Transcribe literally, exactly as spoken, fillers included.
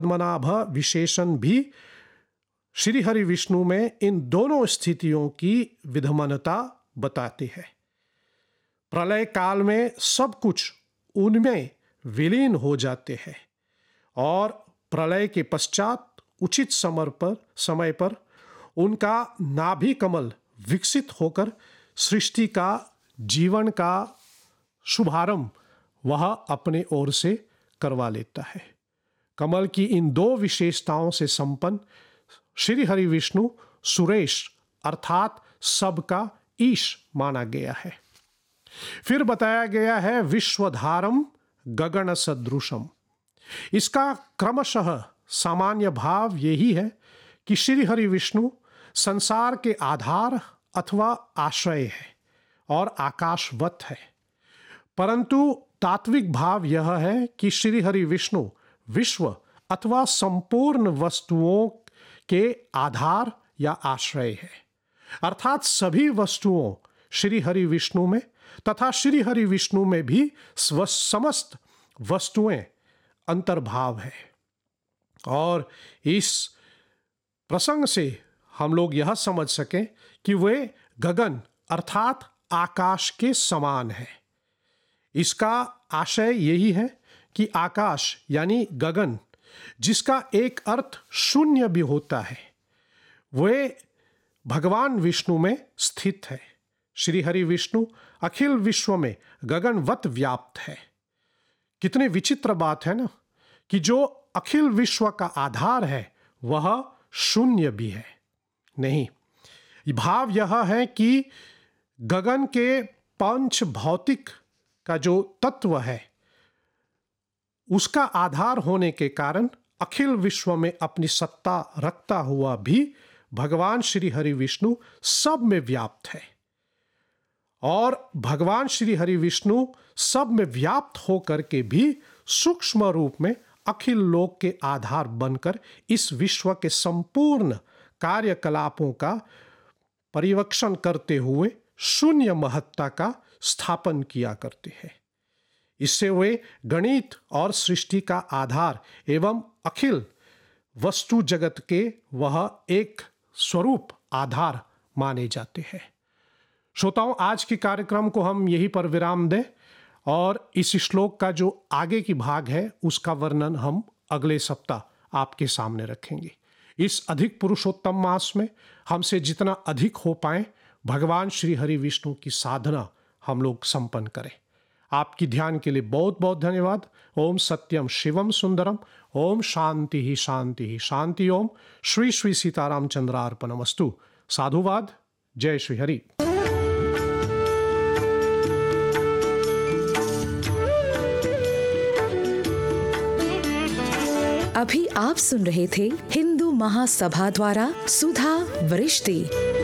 पद्मनाभ विशेषण भी श्री हरि विष्णु में इन दोनों स्थितियों की विद्यमानता बताते हैं। प्रलय काल में सब कुछ उनमें विलीन हो जाते हैं और प्रलय के पश्चात उचित समय पर समय पर उनका नाभि कमल विकसित होकर सृष्टि का जीवन का शुभारंभ वह अपने ओर से करवा लेता है। कमल की इन दो विशेषताओं से संपन्न श्री हरि विष्णु सुरेश अर्थात सबका ईश माना गया है। फिर बताया गया है विश्वधारम गगन सदृशम। इसका क्रमशः सामान्य भाव यही है कि श्री हरि विष्णु संसार के आधार अथवा आश्रय है और आकाशवत है, परंतु तात्विक भाव यह है कि श्री हरि विष्णु विश्व अथवा संपूर्ण वस्तुओं के आधार या आश्रय है, अर्थात सभी वस्तुओं श्री हरि विष्णु में तथा श्री हरि विष्णु में भी समस्त वस्तुएं अंतर्भाव है। और इस प्रसंग से हम लोग यह समझ सकें कि वे गगन अर्थात आकाश के समान है। इसका आशय यही है कि आकाश यानी गगन, जिसका एक अर्थ शून्य भी होता है, वे भगवान विष्णु में स्थित है। श्री हरि विष्णु अखिल विश्व में गगनवत व्याप्त है। कितनी विचित्र बात है ना कि जो अखिल विश्व का आधार है वह शून्य भी है। नहीं, भाव यह है कि गगन के पंच भौतिक का जो तत्व है उसका आधार होने के कारण अखिल विश्व में अपनी सत्ता रखता हुआ भी भगवान श्री हरि विष्णु सब में व्याप्त है। और भगवान श्री हरि विष्णु सब में व्याप्त होकर के भी सूक्ष्म रूप में अखिल लोक के आधार बनकर इस विश्व के संपूर्ण कार्यकलापों का परिवक्षण करते हुए शून्य महत्ता का स्थापन किया करते हैं। इससे वे गणित और सृष्टि का आधार एवं अखिल वस्तु जगत के वह एक स्वरूप आधार माने जाते हैं। श्रोताओं, आज के कार्यक्रम को हम यहीं पर विराम दें और इस श्लोक का जो आगे की भाग है उसका वर्णन हम अगले सप्ताह आपके सामने रखेंगे। इस अधिक पुरुषोत्तम मास में हमसे जितना अधिक हो पाए भगवान श्री हरि विष्णु की साधना हम लोग संपन्न करें। आपकी ध्यान के लिए बहुत बहुत धन्यवाद। ओम सत्यम शिवम सुंदरम। ओम शांति ही शांति ही शांति। ओम श्री श्री सीताराम चंद्रार्पणमस्तु। साधुवाद। जय श्री हरि। अभी आप सुन रहे थे हिंदू महासभा द्वारा सुधा वृष्टि।